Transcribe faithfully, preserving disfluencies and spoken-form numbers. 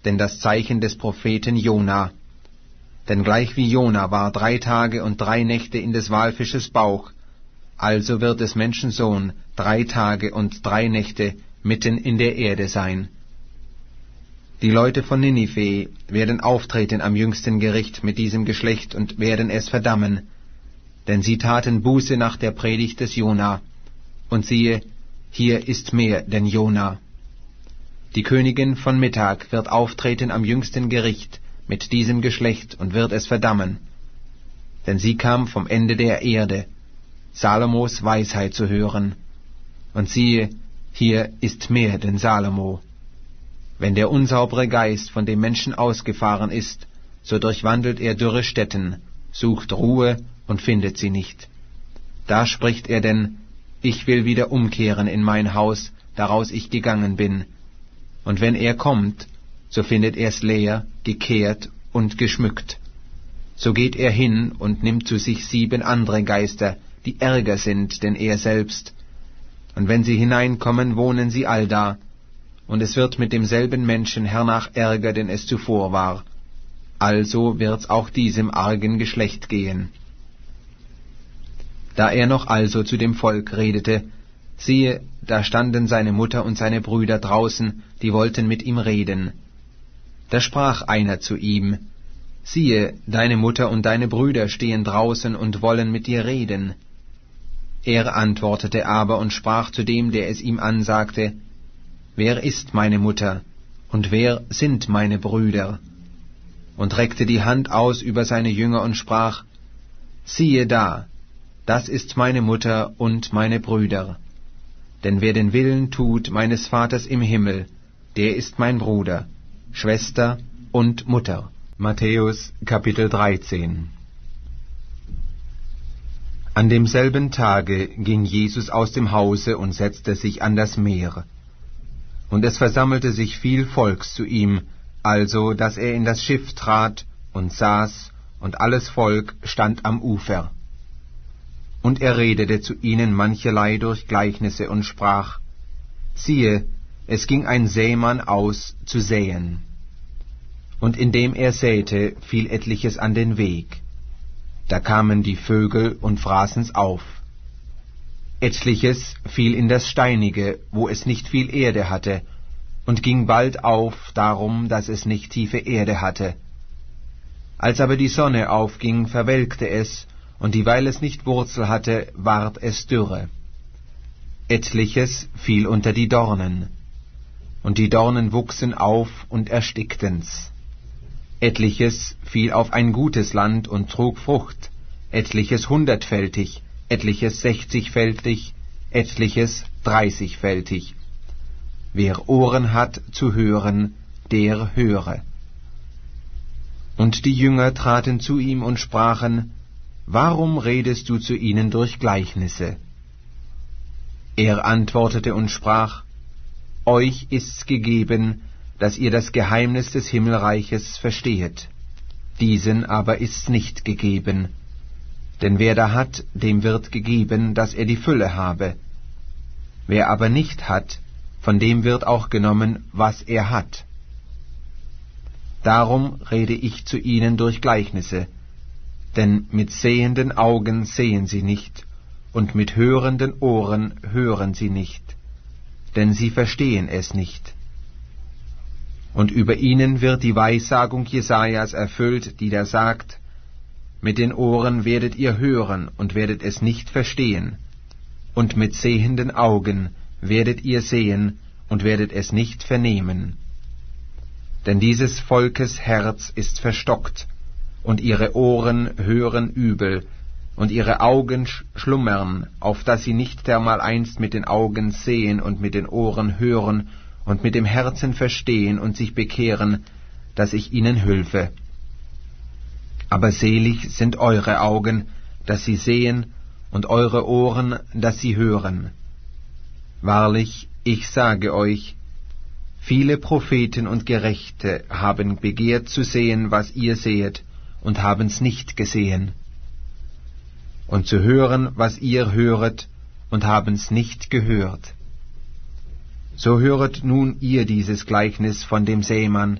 denn das Zeichen des Propheten Jona. Denn gleich wie Jona war drei Tage und drei Nächte in des Walfisches Bauch, also wird des Menschen Sohn drei Tage und drei Nächte mitten in der Erde sein. Die Leute von Ninive werden auftreten am jüngsten Gericht mit diesem Geschlecht und werden es verdammen, denn sie taten Buße nach der Predigt des Jona, und siehe, hier ist mehr denn Jona. Die Königin von Mittag wird auftreten am jüngsten Gericht mit diesem Geschlecht und wird es verdammen, denn sie kam vom Ende der Erde, Salomos Weisheit zu hören, und siehe, hier ist mehr denn Salomo. Wenn der unsaubere Geist von dem Menschen ausgefahren ist, so durchwandelt er dürre Stätten, sucht Ruhe und findet sie nicht. Da spricht er denn, ich will wieder umkehren in mein Haus, daraus ich gegangen bin. Und wenn er kommt, so findet er's leer, gekehrt und geschmückt. So geht er hin und nimmt zu sich sieben andere Geister, die ärger sind denn er selbst. Und wenn sie hineinkommen, wohnen sie allda, und es wird mit demselben Menschen hernach ärger, denn es zuvor war. Also wird's auch diesem argen Geschlecht gehen. Da er noch also zu dem Volk redete, siehe, da standen seine Mutter und seine Brüder draußen, die wollten mit ihm reden. Da sprach einer zu ihm, siehe, deine Mutter und deine Brüder stehen draußen und wollen mit dir reden. Er antwortete aber und sprach zu dem, der es ihm ansagte, wer ist meine Mutter, und wer sind meine Brüder? Und reckte die Hand aus über seine Jünger und sprach, siehe da, das ist meine Mutter und meine Brüder. Denn wer den Willen tut meines Vaters im Himmel, der ist mein Bruder, Schwester und Mutter. Matthäus Kapitel dreizehn. An demselben Tage ging Jesus aus dem Hause und setzte sich an das Meer. Und es versammelte sich viel Volks zu ihm, also dass er in das Schiff trat und saß, und alles Volk stand am Ufer. Und er redete zu ihnen mancherlei durch Gleichnisse und sprach, siehe, es ging ein Sämann aus zu säen. Und indem er säte, fiel etliches an den Weg. Da kamen die Vögel und fraßen's auf. Etliches fiel in das Steinige, wo es nicht viel Erde hatte, und ging bald auf, darum, dass es nicht tiefe Erde hatte. Als aber die Sonne aufging, verwelkte es, und dieweil es nicht Wurzel hatte, ward es dürre. Etliches fiel unter die Dornen, und die Dornen wuchsen auf und erstickten's. Etliches fiel auf ein gutes Land und trug Frucht, etliches hundertfältig, etliches sechzigfältig, etliches dreißigfältig. Wer Ohren hat zu hören, der höre. Und die Jünger traten zu ihm und sprachen, warum redest du zu ihnen durch Gleichnisse? Er antwortete und sprach, euch ist's gegeben, dass ihr das Geheimnis des Himmelreiches verstehet. Diesen aber ist's nicht gegeben. Denn wer da hat, dem wird gegeben, dass er die Fülle habe. Wer aber nicht hat, von dem wird auch genommen, was er hat. Darum rede ich zu ihnen durch Gleichnisse, denn mit sehenden Augen sehen sie nicht, und mit hörenden Ohren hören sie nicht, denn sie verstehen es nicht. Und über ihnen wird die Weissagung Jesajas erfüllt, die da sagt, mit den Ohren werdet ihr hören und werdet es nicht verstehen, und mit sehenden Augen werdet ihr sehen und werdet es nicht vernehmen. Denn dieses Volkes Herz ist verstockt, und ihre Ohren hören übel, und ihre Augen schlummern, auf dass sie nicht dermaleinst mit den Augen sehen und mit den Ohren hören und mit dem Herzen verstehen und sich bekehren, dass ich ihnen hülfe. Aber selig sind eure Augen, dass sie sehen, und eure Ohren, dass sie hören. Wahrlich, ich sage euch, viele Propheten und Gerechte haben begehrt zu sehen, was ihr sehet, und haben's nicht gesehen, und zu hören, was ihr höret, und haben's nicht gehört. So höret nun ihr dieses Gleichnis von dem Sämann.